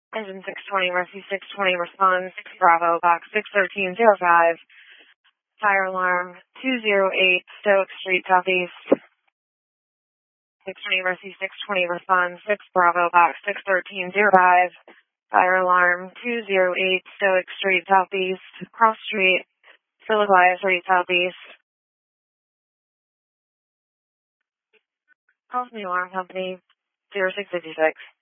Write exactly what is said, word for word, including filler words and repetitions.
Engine six twenty, Rescue six twenty, respond six Bravo, box six thirteen zero five. Fire alarm two zero eight, Stoic Street, Southeast. six twenty, Rescue six twenty, respond six Bravo, box six thirteen zero five. Fire alarm two zero eight, Stoic Street, Southeast. Cross Street, Philadelphia Street, Southeast. Call from the alarm company, zero six five six.